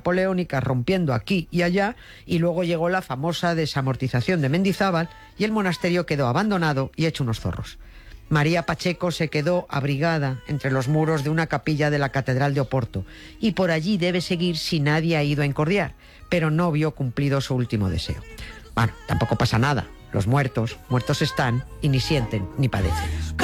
napoleónicas rompiendo aquí y allá, y luego llegó la famosa desamortización de Mendizábal y el monasterio quedó abandonado y hecho unos zorros. María Pacheco se quedó abrigada entre los muros de una capilla de la Catedral de Oporto y por allí debe seguir si nadie ha ido a incordiar, pero no vio cumplido su último deseo. Bueno, tampoco pasa nada. Los muertos están y ni sienten ni padecen.